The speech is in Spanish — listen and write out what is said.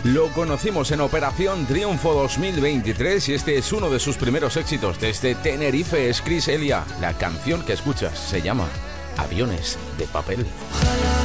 Lo conocimos en Operación Triunfo 2023 y este es uno de sus primeros éxitos desde Tenerife. Es Chris Elia. La canción que escuchas se llama Aviones de papel.